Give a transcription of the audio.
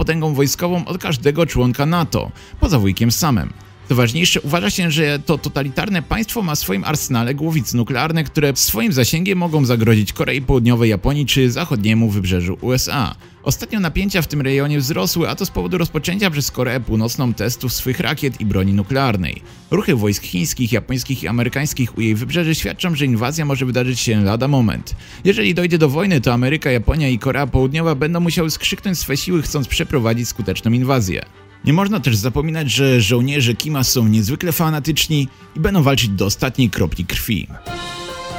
potęgą wojskową od każdego członka NATO, poza wujkiem Samem. Co ważniejsze, uważa się, że to totalitarne państwo ma w swoim arsenale głowice nuklearne, które swoim zasięgiem mogą zagrozić Korei Południowej, Japonii czy zachodniemu wybrzeżu USA. Ostatnio napięcia w tym rejonie wzrosły, a to z powodu rozpoczęcia przez Koreę Północną testów swych rakiet i broni nuklearnej. Ruchy wojsk chińskich, japońskich i amerykańskich u jej wybrzeży świadczą, że inwazja może wydarzyć się lada moment. Jeżeli dojdzie do wojny, to Ameryka, Japonia i Korea Południowa będą musiały skrzyknąć swe siły, chcąc przeprowadzić skuteczną inwazję. Nie można też zapominać, że żołnierze Kima są niezwykle fanatyczni i będą walczyć do ostatniej kropli krwi.